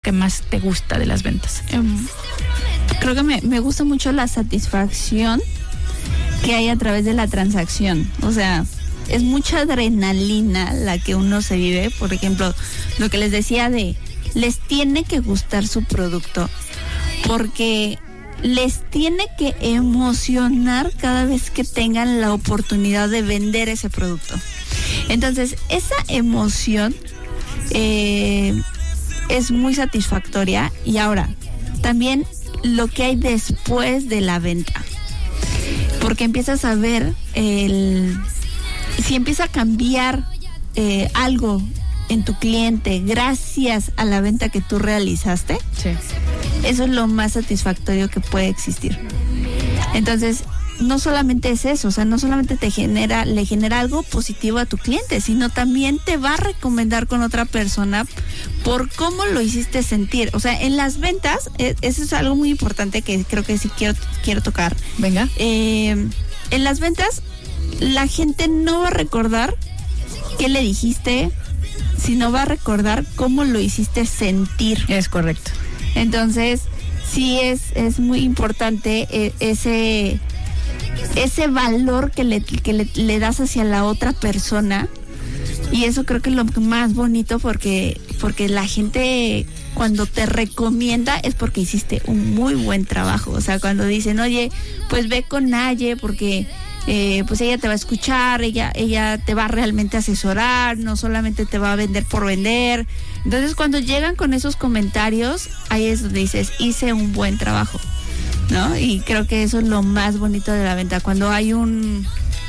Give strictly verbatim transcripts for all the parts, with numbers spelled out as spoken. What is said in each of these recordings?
que más te gusta de las ventas? Um, creo que me, me gusta mucho la satisfacción que hay a través de la transacción. O sea, es mucha adrenalina la que uno se vive. Por ejemplo, lo que les decía de, les tiene que gustar su producto, porque les tiene que emocionar cada vez que tengan la oportunidad de vender ese producto. Entonces, esa emoción eh, es muy satisfactoria. Y ahora, también lo que hay después de la venta, porque empiezas a ver el, si empieza a cambiar eh, algo en tu cliente gracias a la venta que tú realizaste. Sí. Eso es lo más satisfactorio que puede existir. Entonces, no solamente es eso, o sea, no solamente te genera, le genera algo positivo a tu cliente, sino también te va a recomendar con otra persona por cómo lo hiciste sentir. O sea, en las ventas, eh, eso es algo muy importante que creo que sí quiero, quiero tocar. Venga. Eh, en las ventas, la gente no va a recordar qué le dijiste, sino va a recordar cómo lo hiciste sentir. Es correcto. Entonces, sí es, es muy importante eh, ese, ese valor que, le, que le, le das hacia la otra persona. Y eso creo que es lo más bonito, porque, porque la gente cuando te recomienda es porque hiciste un muy buen trabajo. O sea, cuando dicen, oye, pues ve con Naye porque eh, pues ella te va a escuchar, ella, ella te va a realmente asesorar, no solamente te va a vender por vender. Entonces, cuando llegan con esos comentarios, ahí es donde dices, hice un buen trabajo, ¿no? Y creo que eso es lo más bonito de la venta, cuando hay un...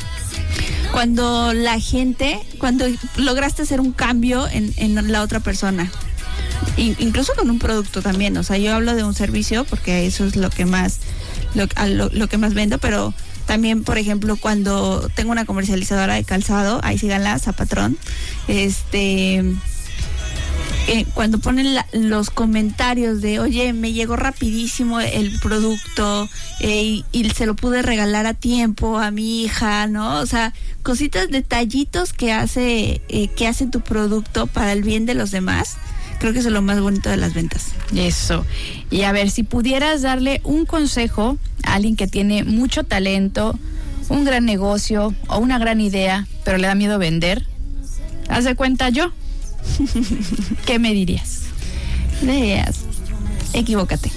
Cuando la gente, cuando lograste hacer un cambio en, en la otra persona, In, incluso con un producto también. O sea, yo hablo de un servicio porque eso es lo que más, lo, lo, lo que más vendo, pero también, por ejemplo, cuando tengo una comercializadora de calzado, ahí síganla, Zapatrón, este... Eh, cuando ponen la, los comentarios de, oye, me llegó rapidísimo el producto eh, y, y se lo pude regalar a tiempo a mi hija, ¿no? O sea, cositas, detallitos que hace eh, que hace tu producto para el bien de los demás. Creo que eso es lo más bonito de las ventas. Eso. Y a ver, si pudieras darle un consejo a alguien que tiene mucho talento, un gran negocio o una gran idea, pero le da miedo vender, haz de cuenta yo. ¿Qué me dirías? Me dirías, equivócate.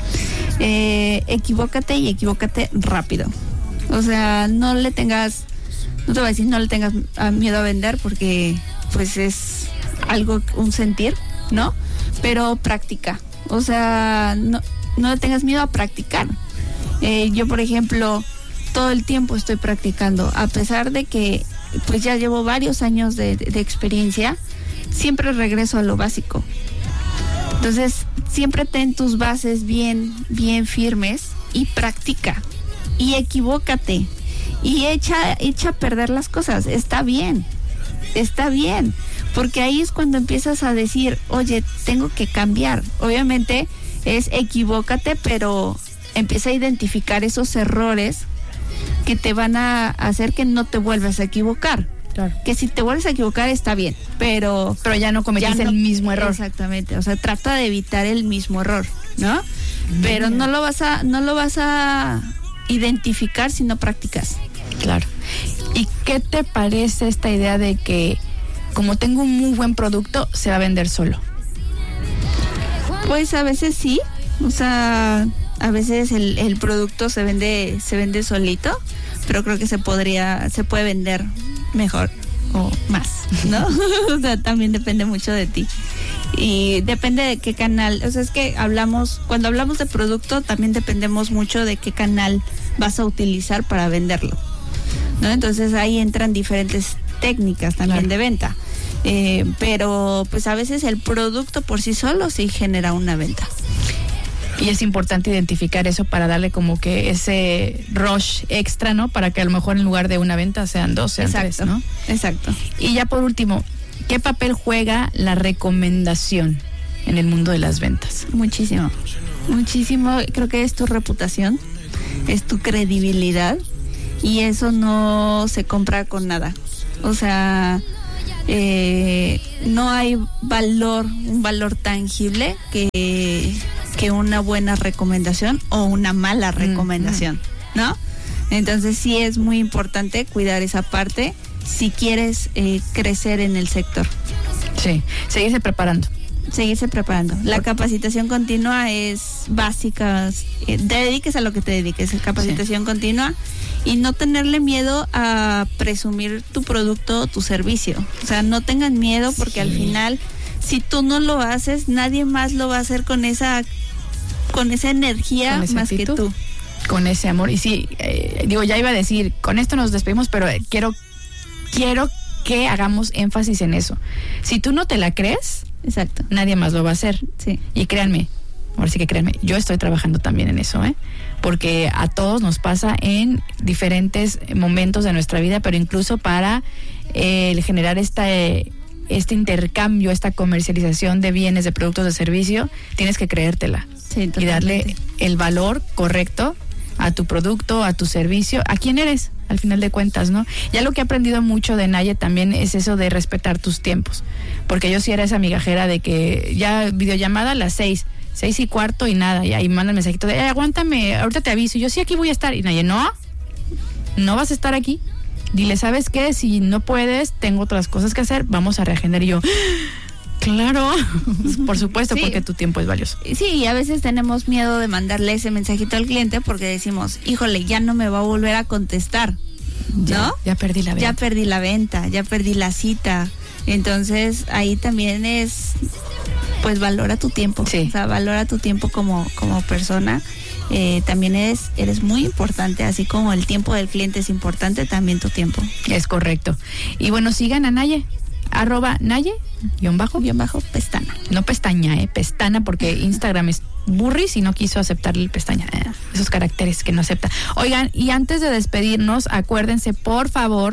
Eh, equivócate y equivócate rápido. O sea, no le tengas, no te voy a decir no le tengas miedo a vender, porque pues es algo, un sentir, ¿no? Pero practica. O sea, no, no le tengas miedo a practicar. Eh, yo, por ejemplo, todo el tiempo estoy practicando, a pesar de que pues ya llevo varios años de, de, de experiencia. Siempre regreso a lo básico. Entonces, siempre ten tus bases bien, bien firmes y practica. Y equivócate. Y echa, echa a perder las cosas. Está bien. Está bien. Porque ahí es cuando empiezas a decir, oye, tengo que cambiar. Obviamente es equivócate, pero empieza a identificar esos errores que te van a hacer que no te vuelvas a equivocar. Claro. Que si te vuelves a equivocar está bien, pero pero ya no cometes ya no, el mismo error. Exactamente, o sea, trata de evitar el mismo error, ¿no? Mm. Pero no lo vas a no lo vas a identificar si no practicas. Claro. ¿Y qué te parece esta idea de que como tengo un muy buen producto se va a vender solo? Pues a veces sí, o sea, a veces el, el producto se vende se vende solito, pero creo que se podría se puede vender mejor o más, ¿no? O sea, también depende mucho de ti. Y depende de qué canal, o sea, es que hablamos, cuando hablamos de producto, también dependemos mucho de qué canal vas a utilizar para venderlo, ¿no? Entonces ahí entran diferentes técnicas también, claro, de venta. Eh, pero pues a veces el producto por sí solo sí genera una venta. Y es importante identificar eso para darle como que ese rush extra, ¿no? Para que a lo mejor en lugar de una venta sean dos, sean exacto, tres, ¿no? Exacto. Y ya por último, ¿qué papel juega la recomendación en el mundo de las ventas? Muchísimo, muchísimo. Creo que es tu reputación, es tu credibilidad, y eso no se compra con nada. O sea, eh, no hay valor, un valor tangible que, que una buena recomendación o una mala recomendación, mm-hmm. ¿no? Entonces sí es muy importante cuidar esa parte si quieres eh, crecer en el sector. Sí, seguirse preparando. Seguirse preparando. La capacitación continua es básica. Eh, te dediques a lo que te dediques, capacitación sí. continua, y no tenerle miedo a presumir tu producto o tu servicio. O sea, no tengan miedo porque sí. al final, si tú no lo haces, nadie más lo va a hacer con esa, con esa energía con más actitud. que tú. Con ese amor. Y sí, eh, digo, ya iba a decir, con esto nos despedimos, pero eh, quiero, quiero que hagamos énfasis en eso. Si tú no te la crees, exacto, nadie más lo va a hacer. Sí. Y créanme, ahora sí que créanme, yo estoy trabajando también en eso, ¿eh? Porque a todos nos pasa en diferentes momentos de nuestra vida, pero incluso para eh, el generar esta, eh, este intercambio, esta comercialización de bienes, de productos, de servicio, tienes que creértela. Sí, y darle el valor correcto a tu producto, a tu servicio, a quién eres, al final de cuentas, ¿no? Ya lo que he aprendido mucho de Naye también es eso de respetar tus tiempos, porque yo sí era esa migajera de que ya videollamada a las seis, seis y cuarto y nada, y ahí manda el mensajito de, eh, aguántame, ahorita te aviso, y yo sí, aquí voy a estar, y Naye, no, no vas a estar aquí, dile, ¿sabes qué? Si no puedes, tengo otras cosas que hacer, vamos a reagendar, y yo... Claro, por supuesto, sí. porque tu tiempo es valioso. Sí, y a veces tenemos miedo de mandarle ese mensajito al cliente porque decimos, híjole, ya no me va a volver a contestar, ¿no? Ya, ya perdí la venta. Ya perdí la venta, ya perdí la cita. Entonces, ahí también es, pues, valora tu tiempo. Sí. O sea, valora tu tiempo como, como persona. Eh, también eres, eres muy importante, así como el tiempo del cliente es importante, también tu tiempo. Es correcto. Y bueno, sigan a Naye. Arroba Naye, guión bajo, guión bajo, pestana. No pestaña, eh, pestana, porque Instagram es burris y no quiso aceptarle el pestaña, eh, esos caracteres que no acepta. Oigan, y antes de despedirnos, acuérdense, por favor,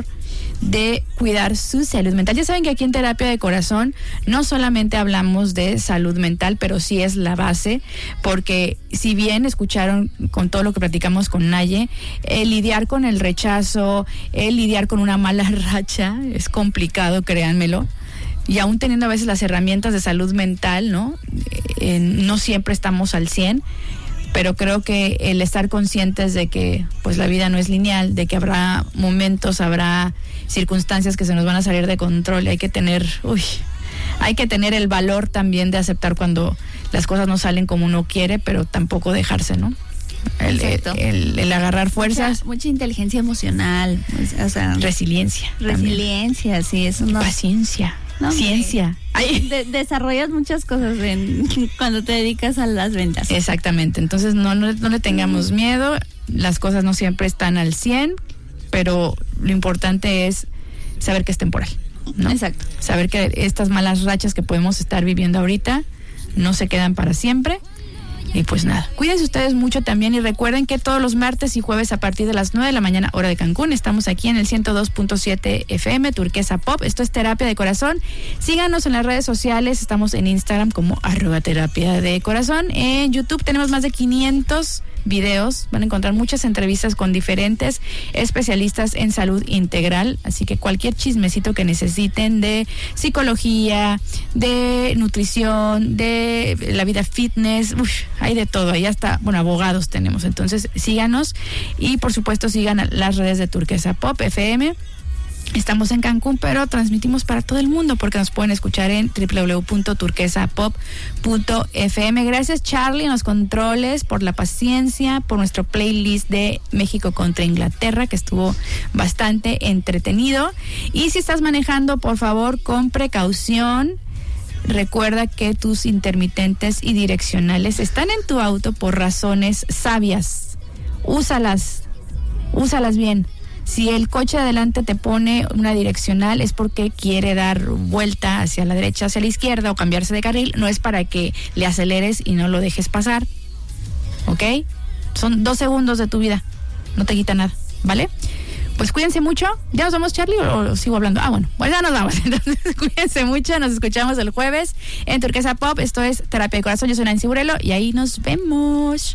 de cuidar su salud mental. Ya saben que aquí en Terapia de Corazón no solamente hablamos de salud mental, pero sí es la base, porque si bien escucharon con todo lo que platicamos con Naye, el lidiar con el rechazo, el lidiar con una mala racha es complicado, créanmelo. Y aún teniendo a veces las herramientas de salud mental, ¿no? Eh, no siempre estamos al cien, pero creo que el estar conscientes de que pues la vida no es lineal, de que habrá momentos, habrá circunstancias que se nos van a salir de control y hay que tener, uy, hay que tener el valor también de aceptar cuando las cosas no salen como uno quiere, pero tampoco dejarse, ¿no? El, el, el, el agarrar fuerzas. Mucha, mucha inteligencia emocional, o sea, resiliencia. Resiliencia, también. Sí, eso no. Paciencia. No, ciencia. De, desarrollas muchas cosas en, cuando te dedicas a las ventas. Exactamente, entonces no, no, no le tengamos miedo, las cosas no siempre están al cien, pero lo importante es saber que es temporal, ¿no? Exacto. Saber que estas malas rachas que podemos estar viviendo ahorita no se quedan para siempre. Y pues nada, cuídense ustedes mucho también y recuerden que todos los martes y jueves a partir de las nueve de la mañana, hora de Cancún, estamos aquí en el ciento dos punto siete F M, Turquesa Pop. Esto es Terapia de Corazón. Síganos en las redes sociales, estamos en Instagram como arroba terapia de corazón. En YouTube tenemos más de quinientos videos, van a encontrar muchas entrevistas con diferentes especialistas en salud integral, así que cualquier chismecito que necesiten de psicología, de nutrición, de la vida fitness, uf, hay de todo, ahí hasta, bueno, abogados tenemos, entonces síganos y por supuesto sigan las redes de Turquesa Pop F M. Estamos en Cancún, pero transmitimos para todo el mundo porque nos pueden escuchar en doble u doble u doble u punto turquesa pop punto f m. Gracias, Charlie, en los controles, por la paciencia, por nuestro playlist de México contra Inglaterra, que estuvo bastante entretenido. Y si estás manejando, por favor, con precaución. Recuerda que tus intermitentes y direccionales están en tu auto por razones sabias. Úsalas, úsalas bien. Si el coche de adelante te pone una direccional es porque quiere dar vuelta hacia la derecha, hacia la izquierda o cambiarse de carril, no es para que le aceleres y no lo dejes pasar, ¿ok? Son dos segundos de tu vida, no te quita nada, ¿vale? Pues cuídense mucho. ¿Ya nos vamos, Charlie, o sigo hablando? Ah, bueno, pues ya nos vamos. Entonces, cuídense mucho. Nos escuchamos el jueves en Turquesa Pop. Esto es Terapia de Corazón. Yo soy Nancy Burelo y ahí nos vemos.